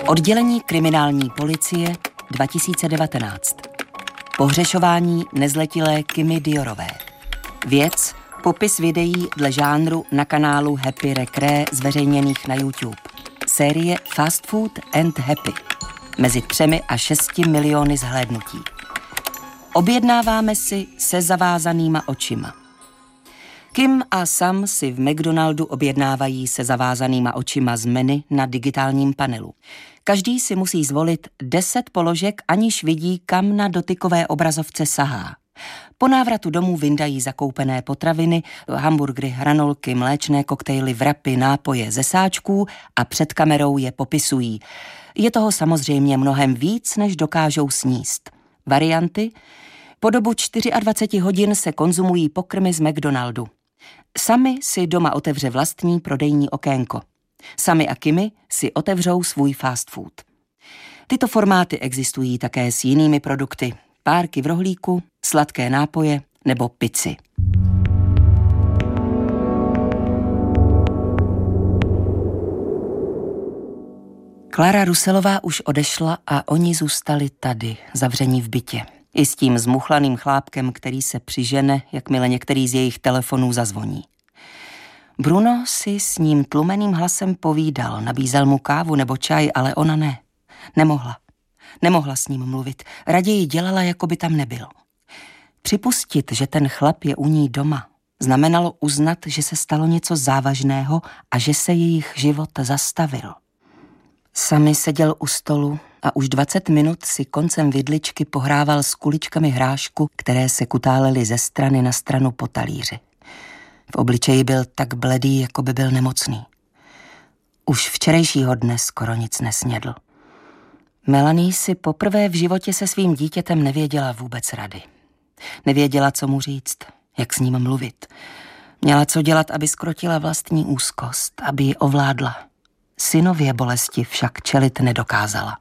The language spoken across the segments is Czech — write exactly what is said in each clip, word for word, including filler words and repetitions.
Oddělení kriminální policie dva tisíce devatenáct. Pohřešování nezletilé Kimi Diorové. Věc, popis videí dle žánru na kanálu Happy Recre zveřejněných na YouTube. Série Fast Food and Happy. Mezi třemi a šesti miliony zhlédnutí. Objednáváme si se zavázanýma očima. Kim a Sam si v McDonaldu objednávají se zavázanýma očima z menu na digitálním panelu. Každý si musí zvolit deset položek, aniž vidí, kam na dotykové obrazovce sahá. Po návratu domů vyndají zakoupené potraviny, hamburgery, hranolky, mléčné koktejly, vrapy, nápoje ze sáčků a před kamerou je popisují. Je toho samozřejmě mnohem víc, než dokážou sníst. Varianty? Po dobu dvacet čtyři hodin se konzumují pokrmy z McDonaldu. Sami si doma otevře vlastní prodejní okénko. Sami a Kimi si otevřou svůj fast food. Tyto formáty existují také s jinými produkty. Párky v rohlíku, sladké nápoje nebo pici. Klara Russellová už odešla a oni zůstali tady, zavření v bytě. I s tím zmuchlaným chlápkem, který se přižene, jakmile některý z jejich telefonů zazvoní. Bruno si s ním tlumeným hlasem povídal, nabízel mu kávu nebo čaj, ale ona ne. Nemohla. Nemohla s ním mluvit, raději dělala, jako by tam nebyl. Připustit, že ten chlap je u ní doma, znamenalo uznat, že se stalo něco závažného a že se jejich život zastavil. Sami seděl u stolu a už dvacet minut si koncem vidličky pohrával s kuličkami hrášku, které se kutálely ze strany na stranu po talíři. V obličeji byl tak bledý, jako by byl nemocný. Už včerejšího dne skoro nic nesnědl. Melanie si poprvé v životě se svým dítětem nevěděla vůbec rady. Nevěděla, co mu říct, jak s ním mluvit. Měla co dělat, aby skrotila vlastní úzkost, aby ji ovládla. Synově bolesti však čelit nedokázala.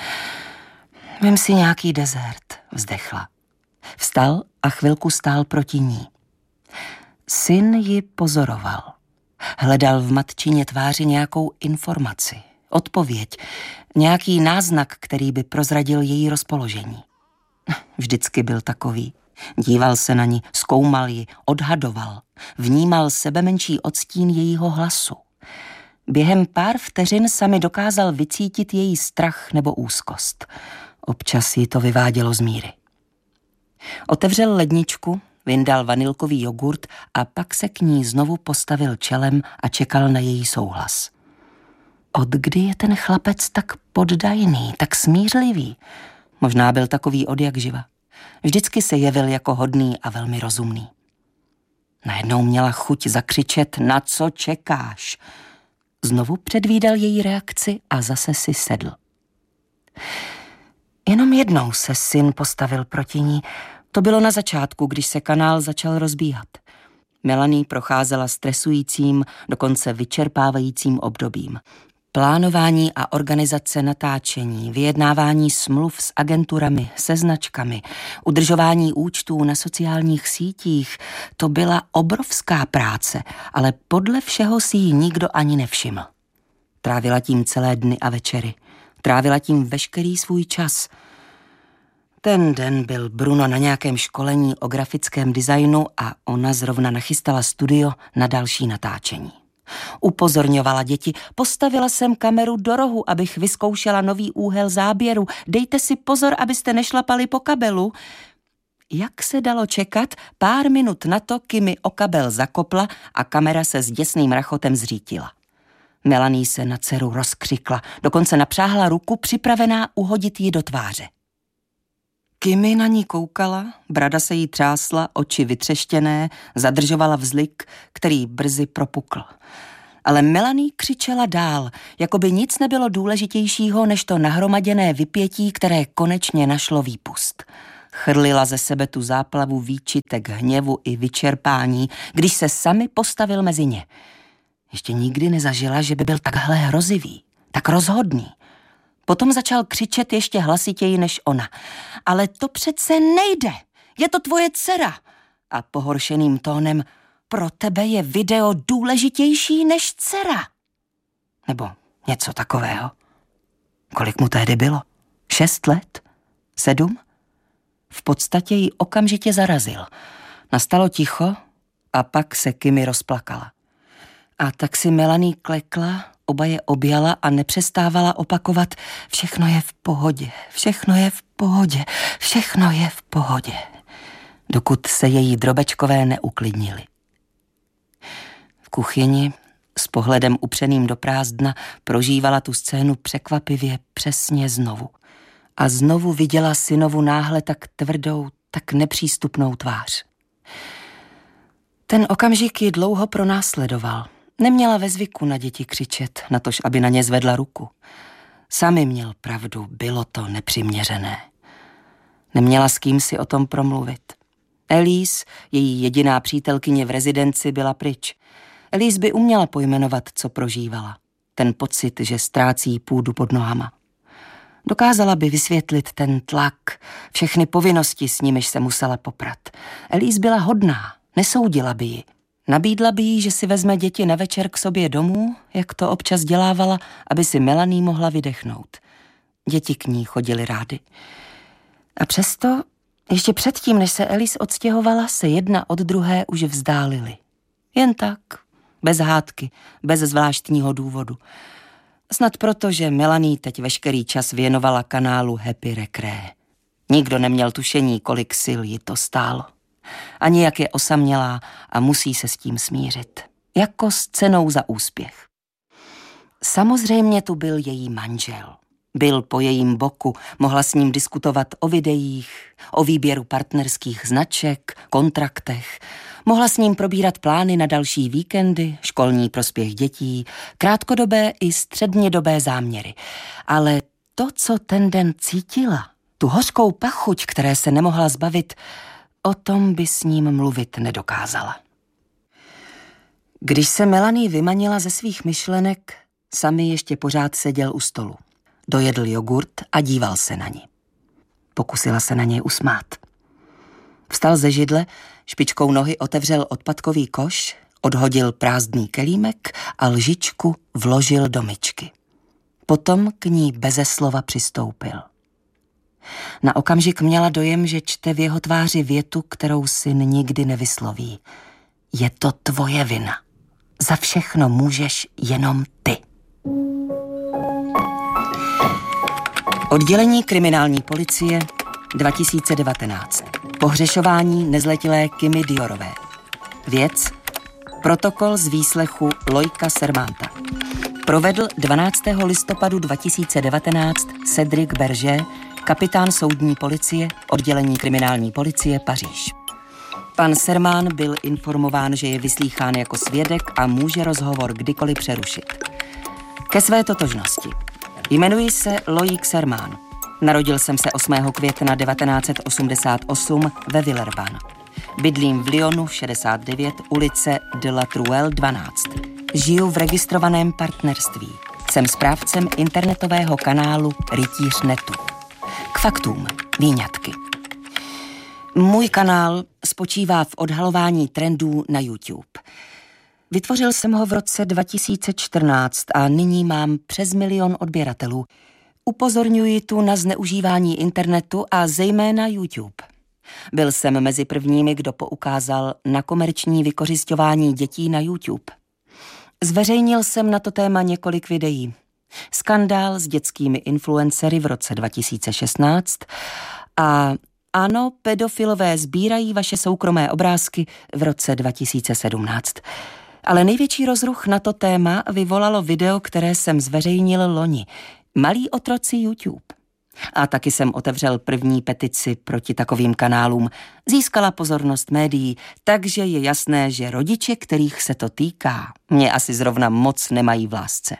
Vem si nějaký dezert, vzdechla. Vstal a chvilku stál proti ní. Syn ji pozoroval. Hledal v matčině tváři nějakou informaci, odpověď, nějaký náznak, který by prozradil její rozpoložení. Vždycky byl takový. Díval se na ní, zkoumal ji, odhadoval, vnímal sebemenší odstín jejího hlasu. Během pár vteřin sami dokázal vycítit její strach nebo úzkost. Občas ji to vyvádělo z míry. Otevřel ledničku, vyndal vanilkový jogurt a pak se k ní znovu postavil čelem a čekal na její souhlas. Odkdy je ten chlapec tak poddajný, tak smířlivý? Možná byl takový odjakživa. Vždycky se jevil jako hodný a velmi rozumný. Najednou měla chuť zakřičet, na co čekáš? Znovu předvídal její reakci a zase si sedl. Jenom jednou se syn postavil proti ní. To bylo na začátku, když se kanál začal rozbíhat. Melanie procházela stresujícím, dokonce vyčerpávajícím obdobím. Plánování a organizace natáčení, vyjednávání smluv s agenturami, se značkami, udržování účtů na sociálních sítích, to byla obrovská práce, ale podle všeho si ji nikdo ani nevšiml. Trávila tím celé dny a večery. Trávila tím veškerý svůj čas. Ten den byl Bruno na nějakém školení o grafickém designu a ona zrovna nachystala studio na další natáčení. Upozorňovala děti, postavila jsem kameru do rohu, abych vyzkoušela nový úhel záběru. Dejte si pozor, abyste nešlapali po kabelu. Jak se dalo čekat, pár minut na to Kimi o kabel zakopla a kamera se s děsným rachotem zřítila. Melanie se na dceru rozkřikla, dokonce napřáhla ruku, připravená uhodit ji do tváře. Kimi na ní koukala, brada se jí třásla, oči vytřeštěné, zadržovala vzlik, který brzy propukl. Ale Melanie křičela dál, jako by nic nebylo důležitějšího než to nahromaděné vypětí, které konečně našlo výpust. Chrlila ze sebe tu záplavu výčitek, hněvu i vyčerpání, když se sami postavil mezi ně. Ještě nikdy nezažila, že by byl takhle hrozivý, tak rozhodný. Potom začal křičet ještě hlasitěji než ona. Ale to přece nejde, je to tvoje dcera. A pohoršeným tónem, pro tebe je video důležitější než dcera. Nebo něco takového. Kolik mu tehdy bylo? Šest let? Sedm? V podstatě ji okamžitě zarazil. Nastalo ticho a pak se Kimi rozplakala. A tak si Melanie klekla, oba je objala a nepřestávala opakovat: všechno je v pohodě, všechno je v pohodě, všechno je v pohodě, dokud se její drobečkové neuklidnili. V kuchyni s pohledem upřeným do prázdna prožívala tu scénu překvapivě přesně znovu. A znovu viděla synovu náhle tak tvrdou, tak nepřístupnou tvář. Ten okamžik ji dlouho pronásledoval. Neměla ve zvyku na děti křičet, natož aby na ně zvedla ruku. Sami měl pravdu, bylo to nepřiměřené. Neměla s kým si o tom promluvit. Elise, její jediná přítelkyně v rezidenci, byla pryč. Elise by uměla pojmenovat, co prožívala. Ten pocit, že ztrácí půdu pod nohama. Dokázala by vysvětlit ten tlak, všechny povinnosti, s nimiž se musela poprat. Elise byla hodná, nesoudila by ji. Nabídla by jí, že si vezme děti na večer k sobě domů, jak to občas dělávala, aby si Melanie mohla vydechnout. Děti k ní chodily rády. A přesto, ještě předtím, než se Elise odstěhovala, se jedna od druhé už vzdálily. Jen tak, bez hádky, bez zvláštního důvodu. Snad proto, že Melanie teď veškerý čas věnovala kanálu Happy Recre. Nikdo neměl tušení, kolik sil ji to stálo. Ani jak je osamělá a musí se s tím smířit. Jako s cenou za úspěch. Samozřejmě tu byl její manžel. Byl po jejím boku, mohla s ním diskutovat o videích, o výběru partnerských značek, kontraktech. Mohla s ním probírat plány na další víkendy, školní prospěch dětí, krátkodobé i střednědobé záměry. Ale to, co ten den cítila, tu hořkou pachuť, které se nemohla zbavit, o tom by s ním mluvit nedokázala. Když se Melanie vymanila ze svých myšlenek, Sami ještě pořád seděl u stolu. Dojedl jogurt a díval se na ní. Pokusila se na něj usmát. Vstal ze židle, špičkou nohy otevřel odpadkový koš, odhodil prázdný kelímek a lžičku vložil do myčky. Potom k ní beze slova přistoupil. Na okamžik měla dojem, že čte v jeho tváři větu, kterou syn nikdy nevysloví. Je to tvoje vina. Za všechno můžeš jenom ty. Oddělení kriminální policie dva tisíce devatenáct. Pohřešování nezletilé Kimi Diorové. Věc: protokol z výslechu Loika Sermanta. Provedl dvanáctého listopadu dva tisíce devatenáct Cédric Berger, kapitán soudní policie, oddělení kriminální policie Paříž. Pan Sermán byl informován, že je vyslýchán jako svědek a může rozhovor kdykoliv přerušit. Ke své totožnosti. Jmenuji se Loïc Sermán. Narodil jsem se osmého května devatenáct set osmdesát osm ve Villeurbanne. Bydlím v Lyonu šedesát devět, ulice de la Truelle dvanáct. Žiju v registrovaném partnerství. Jsem správcem internetového kanálu Rytíř netu. K faktům, výňatky. Můj kanál spočívá v odhalování trendů na YouTube. Vytvořil jsem ho v roce dva tisíce čtrnáct a nyní mám přes milion odběratelů. Upozorňuji tu na zneužívání internetu a zejména YouTube. Byl jsem mezi prvními, kdo poukázal na komerční vykořisťování dětí na YouTube. Zveřejnil jsem na to téma několik videí. Skandál s dětskými influencery v roce dva tisíce šestnáct a ano, pedofilové sbírají vaše soukromé obrázky v roce dva tisíce sedmnáct. Ale největší rozruch na to téma vyvolalo video, které jsem zveřejnil loni. Malí otroci YouTube. A taky jsem otevřel první petici proti takovým kanálům. Získala pozornost médií, takže je jasné, že rodiče, kterých se to týká, mě asi zrovna moc nemají v lásce.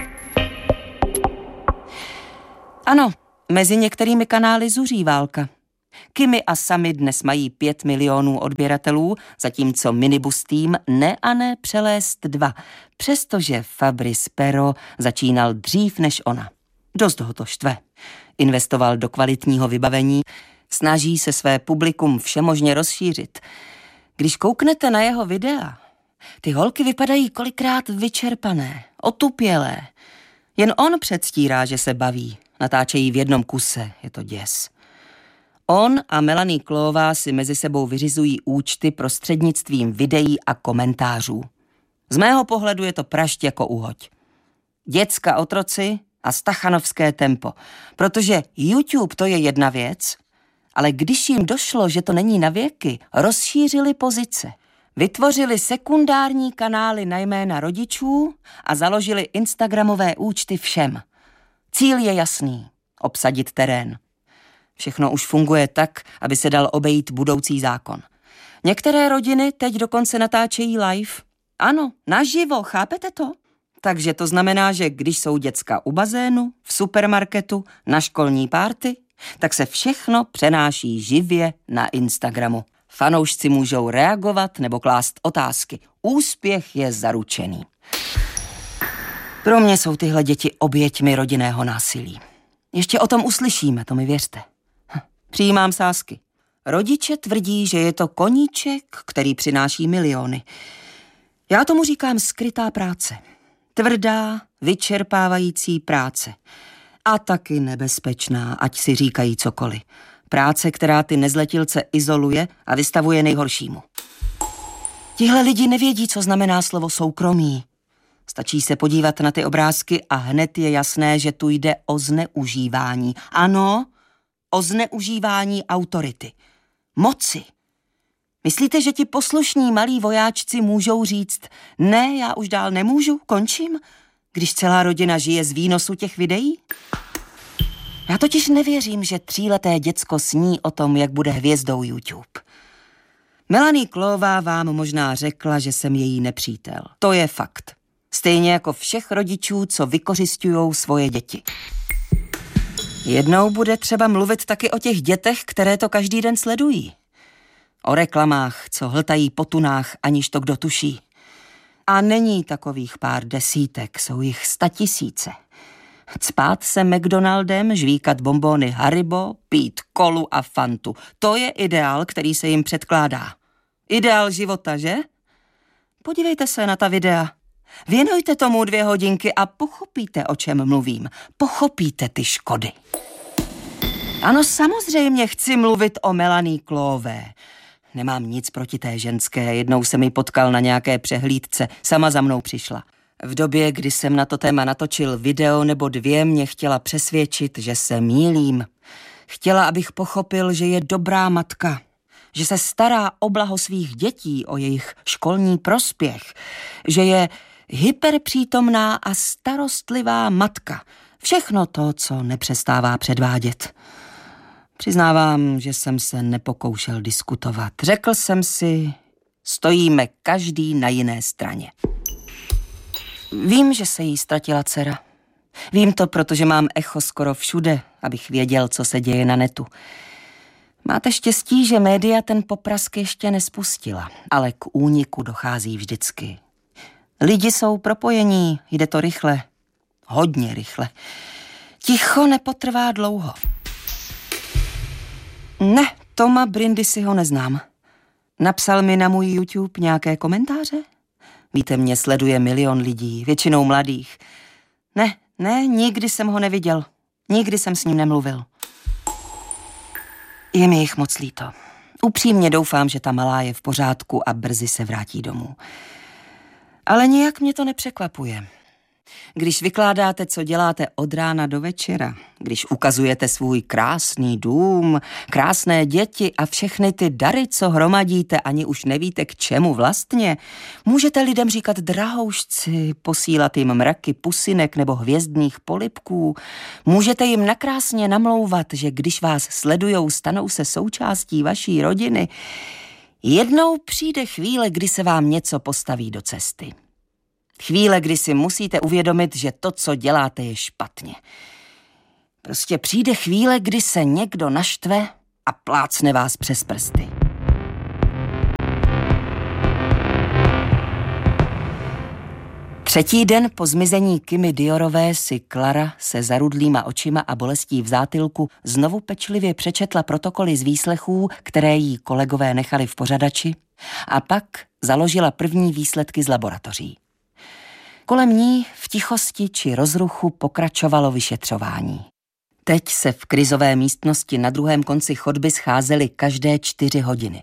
Ano, mezi některými kanály zuří válka. Kimi a Sami dnes mají pět milionů odběratelů, zatímco Minibus Team ne a ne přelézt dva, přestože Fabrice Pero začínal dřív než ona. Dost ho to štve. Investoval do kvalitního vybavení, snaží se své publikum všemožně rozšířit. Když kouknete na jeho videa, ty holky vypadají kolikrát vyčerpané, otupělé. Jen on předstírá, že se baví. Natáčejí v jednom kuse, je to děs. On a Melanie Cloová si mezi sebou vyřizují účty prostřednictvím videí a komentářů. Z mého pohledu je to prašť jako uhoď. Děcka otroci a stachanovské tempo. Protože YouTube to je jedna věc, ale když jim došlo, že to není na věky, rozšířili pozice. Vytvořili sekundární kanály na jména rodičů a založili instagramové účty všem. Cíl je jasný. Obsadit terén. Všechno už funguje tak, aby se dal obejít budoucí zákon. Některé rodiny teď dokonce natáčejí live. Ano, naživo, chápete to? Takže to znamená, že když jsou děcka u bazénu, v supermarketu, na školní párty, tak se všechno přenáší živě na Instagramu. Fanoušci můžou reagovat nebo klást otázky. Úspěch je zaručený. Pro mě jsou tyhle děti oběťmi rodinného násilí. Ještě o tom uslyšíme, to mi věřte. Hm, přijímám sázky. Rodiče tvrdí, že je to koníček, který přináší miliony. Já tomu říkám skrytá práce. Tvrdá, vyčerpávající práce. A taky nebezpečná, ať si říkají cokoliv. Práce, která ty nezletilce izoluje a vystavuje nejhoršímu. Tihle lidi nevědí, co znamená slovo soukromí. Stačí se podívat na ty obrázky a hned je jasné, že tu jde o zneužívání. Ano, o zneužívání autority. Moci. Myslíte, že ti poslušní malí vojáčci můžou říct, ne, já už dál nemůžu, končím, když celá rodina žije z výnosu těch videí? Já totiž nevěřím, že tříleté děcko sní o tom, jak bude hvězdou YouTube. Melanie Cloová vám možná řekla, že jsem její nepřítel. To je fakt. Stejně jako všech rodičů, co vykořisťujou svoje děti. Jednou bude třeba mluvit taky o těch dětech, které to každý den sledují. O reklamách, co hltají po tunách, aniž to kdo tuší. A není takových pár desítek, jsou jich statisíce. Cpát se McDonaldem, žvíkat bonbony Haribo, pít kolu a Fantu. To je ideál, který se jim předkládá. Ideál života, že? Podívejte se na ta videa. Věnujte tomu dvě hodinky a pochopíte, o čem mluvím. Pochopíte ty škody. Ano, samozřejmě chci mluvit o Melanie Cloové. Nemám nic proti té ženské, jednou jsem ji potkal na nějaké přehlídce, sama za mnou přišla. V době, kdy jsem na to téma natočil video nebo dvě, mě chtěla přesvědčit, že se mýlím. Chtěla, abych pochopil, že je dobrá matka, že se stará o blaho svých dětí, o jejich školní prospěch, že je hyperpřítomná a starostlivá matka. Všechno to, co nepřestává předvádět. Přiznávám, že jsem se nepokoušel diskutovat. Řekl jsem si, stojíme každý na jiné straně. Vím, že se jí ztratila dcera. Vím to, protože mám echo skoro všude, abych věděl, co se děje na netu. Máte štěstí, že média ten poprask ještě nespustila, ale k úniku dochází vždycky. Lidi jsou propojení, jde to rychle, hodně rychle. Ticho nepotrvá dlouho. Ne, Toma Brindisiho neznám. Napsal mi na můj YouTube nějaké komentáře? Víte, mě sleduje milion lidí, většinou mladých. Ne, ne, nikdy jsem ho neviděl. Nikdy jsem s ním nemluvil. Je mi jich moc líto. Upřímně doufám, že ta malá je v pořádku a brzy se vrátí domů. Ale nijak mě to nepřekvapuje. Když vykládáte, co děláte od rána do večera, když ukazujete svůj krásný dům, krásné děti a všechny ty dary, co hromadíte, ani už nevíte k čemu vlastně, můžete lidem říkat drahoušci, posílat jim mraky pusinek nebo hvězdných polibků, můžete jim nakrásně namlouvat, že když vás sledujou, stanou se součástí vaší rodiny. Jednou přijde chvíle, kdy se vám něco postaví do cesty. Chvíle, kdy si musíte uvědomit, že to, co děláte, je špatně. Prostě přijde chvíle, kdy se někdo naštve a plácne vás přes prsty. Třetí den po zmizení Kimi Diorové si Klara se zarudlýma očima a bolestí v zátylku znovu pečlivě přečetla protokoly z výslechů, které jí kolegové nechali v pořadači, a pak založila první výsledky z laboratoří. Kolem ní v tichosti či rozruchu pokračovalo vyšetřování. Teď se v krizové místnosti na druhém konci chodby scházeli každé čtyři hodiny.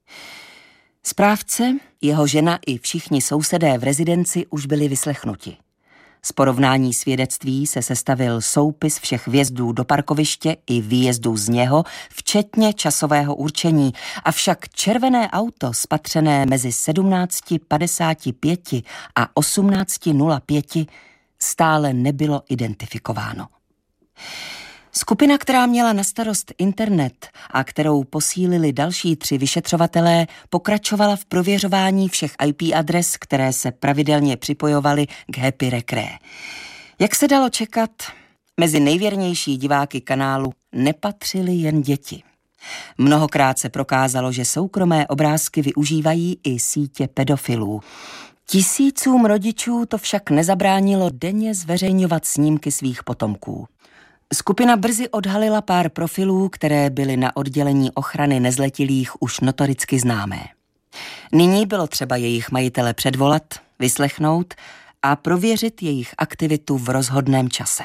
Správce, jeho žena i všichni sousedé v rezidenci už byli vyslechnuti. Z porovnání svědectví se sestavil soupis všech vjezdů do parkoviště i výjezdů z něho, včetně časového určení, avšak červené auto spatřené mezi sedmnáct padesát pět a osmnáct nula pět stále nebylo identifikováno. Skupina, která měla na starost internet a kterou posílili další tři vyšetřovatelé, pokračovala v prověřování všech í pé adres, které se pravidelně připojovaly k Happy Recre. Jak se dalo čekat, mezi nejvěrnější diváky kanálu nepatřily jen děti. Mnohokrát se prokázalo, že soukromé obrázky využívají i sítě pedofilů. Tisícům rodičů to však nezabránilo denně zveřejňovat snímky svých potomků. Skupina brzy odhalila pár profilů, které byly na oddělení ochrany nezletilých už notoricky známé. Nyní bylo třeba jejich majitele předvolat, vyslechnout a prověřit jejich aktivitu v rozhodném čase.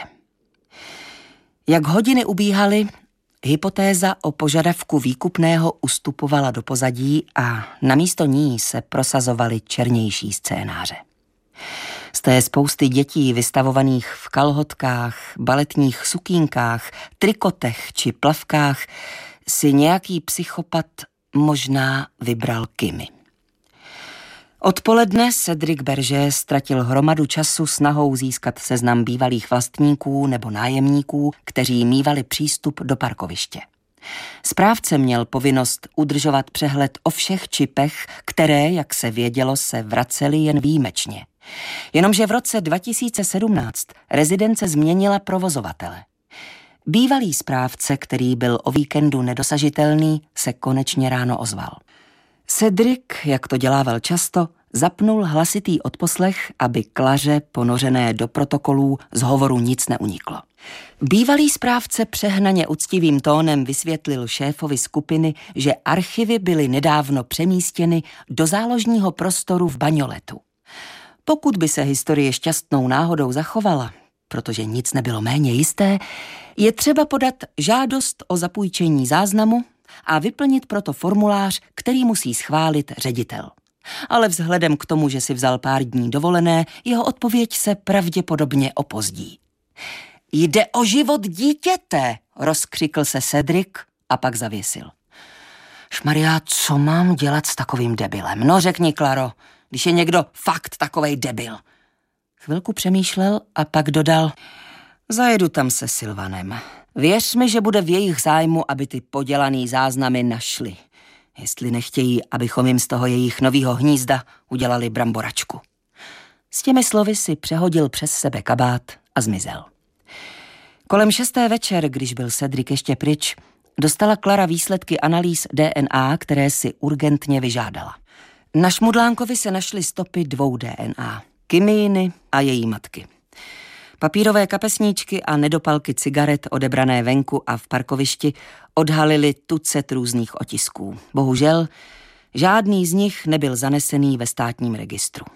Jak hodiny ubíhaly, hypotéza o požadavku výkupného ustupovala do pozadí a namísto ní se prosazovaly černější scénáře. Z té spousty dětí vystavovaných v kalhotkách, baletních sukínkách, trikotech či plavkách si nějaký psychopat možná vybral Kimi. Odpoledne Cedric Berger ztratil hromadu času snahou získat seznam bývalých vlastníků nebo nájemníků, kteří mívali přístup do parkoviště. Správce měl povinnost udržovat přehled o všech čipech, které, jak se vědělo, se vracely jen výjimečně. Jenomže v roce dva tisíce sedmnáct rezidence změnila provozovatele. Bývalý správce, který byl o víkendu nedosažitelný, se konečně ráno ozval. Cedric, jak to dělával často, zapnul hlasitý odposlech, aby Klaře, ponořené do protokolů, z hovoru nic neuniklo. Bývalý správce přehnaně uctivým tónem vysvětlil šéfovi skupiny, že archivy byly nedávno přemístěny do záložního prostoru v Bagnoletu. Pokud by se historie šťastnou náhodou zachovala, protože nic nebylo méně jisté, je třeba podat žádost o zapůjčení záznamu a vyplnit proto formulář, který musí schválit ředitel. Ale vzhledem k tomu, že si vzal pár dní dovolené, jeho odpověď se pravděpodobně opozdí. Jde o život dítěte, rozkřikl se Cedric a pak zavěsil. Šmaria, co mám dělat s takovým debilem? No řekni, Klaro, když je někdo fakt takovej debil. Chvilku přemýšlel a pak dodal, zajedu tam se Silvanem. Věř mi, že bude v jejich zájmu, aby ty podělaný záznamy našli. Jestli nechtějí, abychom jim z toho jejich novýho hnízda udělali bramboračku. S těmi slovy si přehodil přes sebe kabát a zmizel. Kolem šesté večer, když byl Cedric ještě pryč, dostala Klara výsledky analýz D N A, které si urgentně vyžádala. Na Šmudlánkovi se našly stopy dvou D N A, Kimijiny a její matky. Papírové kapesníčky a nedopalky cigaret odebrané venku a v parkovišti odhalily tucet různých otisků. Bohužel, žádný z nich nebyl zanesený ve státním registru.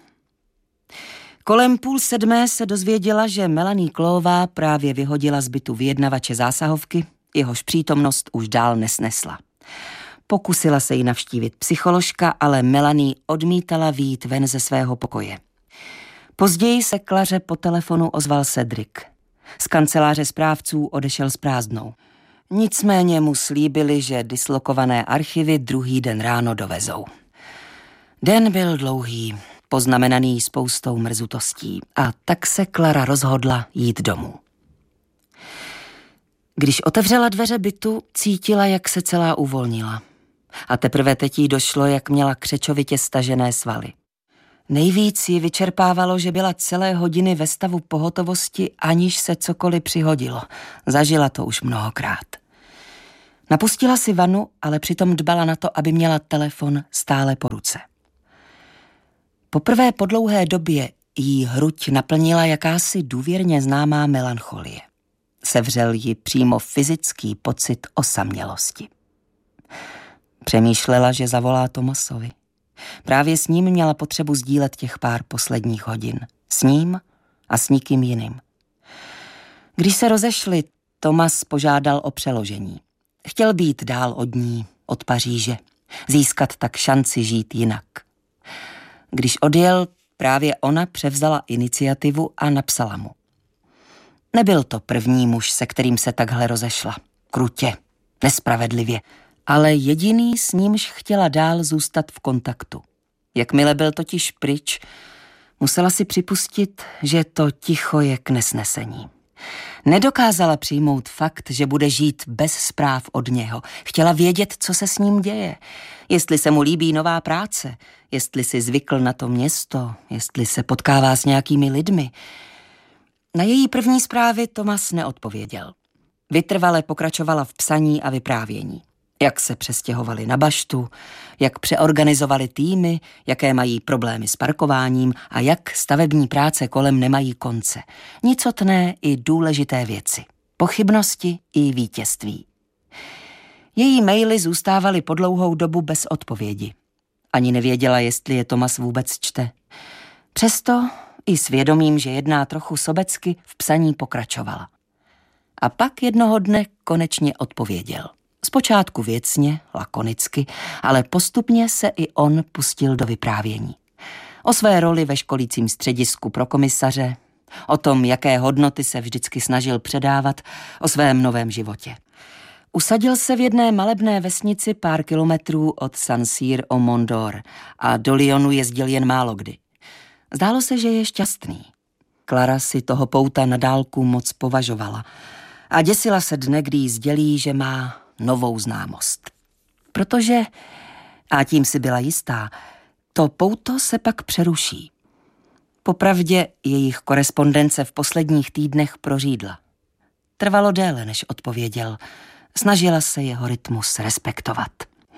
Kolem půl sedmé se dozvěděla, že Melanie Klová právě vyhodila z bytu vyjednavače zásahovky, jehož přítomnost už dál nesnesla. Pokusila se jí navštívit psycholožka, ale Melanie odmítala vyjít ven ze svého pokoje. Později se Klaře po telefonu ozval Cedric. Z kanceláře správců odešel s prázdnou. Nicméně mu slíbili, že dislokované archivy druhý den ráno dovezou. Den byl dlouhý, poznamenaný spoustou mrzutostí, a tak se Klara rozhodla jít domů. Když otevřela dveře bytu, cítila, jak se celá uvolnila. A teprve teď jí došlo, jak měla křečovitě stažené svaly. Nejvíc ji vyčerpávalo, že byla celé hodiny ve stavu pohotovosti, aniž se cokoliv přihodilo. Zažila to už mnohokrát. Napustila si vanu, ale přitom dbala na to, aby měla telefon stále po ruce. Poprvé po dlouhé době jí hruď naplnila jakási důvěrně známá melancholie. Sevřel ji přímo fyzický pocit osamělosti. Přemýšlela, že zavolá Tomasovi. Právě s ním měla potřebu sdílet těch pár posledních hodin. S ním a s nikým jiným. Když se rozešli, Thomas požádal o přeložení. Chtěl být dál od ní, od Paříže, získat tak šanci žít jinak. Když odjel, právě ona převzala iniciativu a napsala mu. Nebyl to první muž, se kterým se takhle rozešla. Krutě, nespravedlivě, ale jediný, s nímž chtěla dál zůstat v kontaktu. Jakmile byl totiž pryč, musela si připustit, že to ticho je k nesnesení. Nedokázala přijmout fakt, že bude žít bez zpráv od něho. Chtěla vědět, co se s ním děje. Jestli se mu líbí nová práce, jestli si zvykl na to město, jestli se potkává s nějakými lidmi. Na její první zprávy Thomas neodpověděl. Vytrvale pokračovala v psaní a vyprávění. Jak se přestěhovali na baštu, jak přeorganizovali týmy, jaké mají problémy s parkováním a jak stavební práce kolem nemají konce. Nicotné i důležité věci, pochybnosti i vítězství. Její maily zůstávaly po dlouhou dobu bez odpovědi. Ani nevěděla, jestli je Thomas vůbec čte. Přesto i svědomím, že jedná trochu sobecky, v psaní pokračovala. A pak jednoho dne konečně odpověděl. Zpočátku věcně, lakonicky, ale postupně se i on pustil do vyprávění. O své roli ve školícím středisku pro komisaře, o tom, jaké hodnoty se vždycky snažil předávat, o svém novém životě. Usadil se v jedné malebné vesnici pár kilometrů od Saint-Cyr-au-Mont-d'Or a do Lyonu jezdil jen málo kdy. Zdálo se, že je šťastný. Klara si toho pouta na dálku moc považovala a děsila se dne, kdy jí sdělí, že má novou známost. Protože, a tím si byla jistá, to pouto se pak přeruší. Popravdě jejich korespondence v posledních týdnech prořídla. Trvalo déle, než odpověděl. Snažila se jeho rytmus respektovat.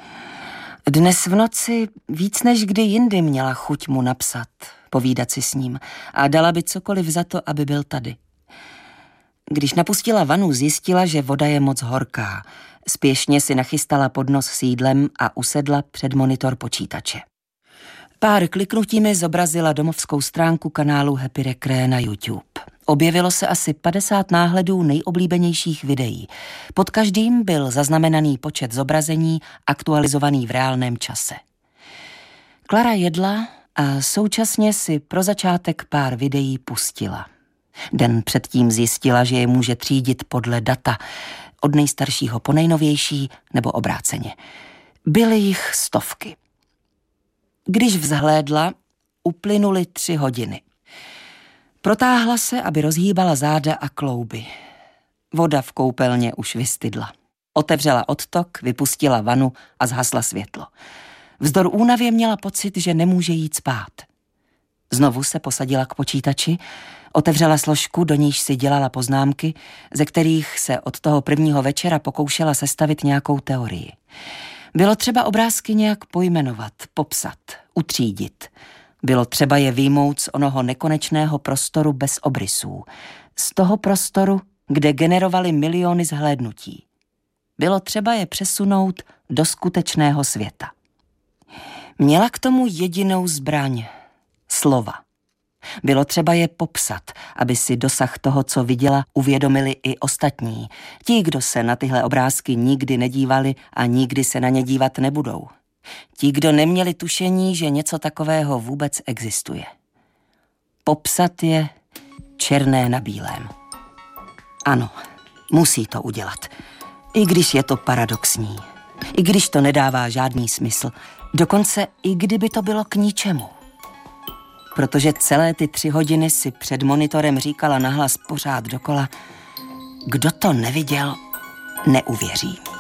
Dnes v noci víc než kdy jindy měla chuť mu napsat, povídat si s ním a dala by cokoliv za to, aby byl tady. Když napustila vanu, zjistila, že voda je moc horká. Spěšně si nachystala podnos s jídlem a usedla před monitor počítače. Pár kliknutími zobrazila domovskou stránku kanálu Happy Recre na YouTube. Objevilo se asi padesát náhledů nejoblíbenějších videí. Pod každým byl zaznamenaný počet zobrazení, aktualizovaný v reálném čase. Klara jedla a současně si pro začátek pár videí pustila. Den předtím zjistila, že je může třídit podle data, od nejstaršího po nejnovější nebo obráceně. Byly jich stovky. Když vzhlédla, uplynuly tři hodiny. Protáhla se, aby rozhýbala záda a klouby. Voda v koupelně už vystydla. Otevřela odtok, vypustila vanu a zhasla světlo. Vzdor únavě měla pocit, že nemůže jít spát. Znovu se posadila k počítači, otevřela složku, do níž si dělala poznámky, ze kterých se od toho prvního večera pokoušela sestavit nějakou teorii. Bylo třeba obrázky nějak pojmenovat, popsat, utřídit. Bylo třeba je vyjmout z onoho nekonečného prostoru bez obrysů. Z toho prostoru, kde generovali miliony zhlédnutí. Bylo třeba je přesunout do skutečného světa. Měla k tomu jedinou zbraň. Slova. Bylo třeba je popsat, aby si dosah toho, co viděla, uvědomili i ostatní. Ti, kdo se na tyhle obrázky nikdy nedívali a nikdy se na ně dívat nebudou. Ti, kdo neměli tušení, že něco takového vůbec existuje. Popsat je černé na bílém. Ano, musí to udělat. I když je to paradoxní. I když to nedává žádný smysl. Dokonce i kdyby to bylo k ničemu. Protože celé ty tři hodiny si před monitorem říkala nahlas pořád dokola, kdo to neviděl, neuvěří.